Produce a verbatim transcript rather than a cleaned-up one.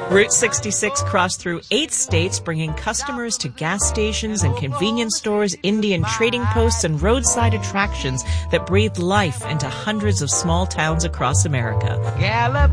Route sixty-six crossed through eight states, bringing customers to gas stations and convenience stores, Indian trading posts, and roadside attractions that breathed life into hundreds of small towns across America. Gallop